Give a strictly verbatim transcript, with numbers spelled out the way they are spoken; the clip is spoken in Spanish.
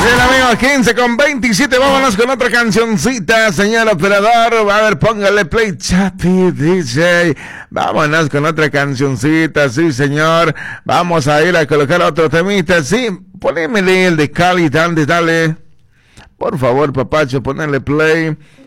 el amigo, quince con veintisiete. Vámonos con otra cancioncita, señor operador. A ver, póngale play, Chapi D J. Vámonos con otra cancioncita, sí, señor. Vamos a ir a colocar otro temita, sí. Ponémele el de Cali, dale, dale. Por favor, papacho, ponele play.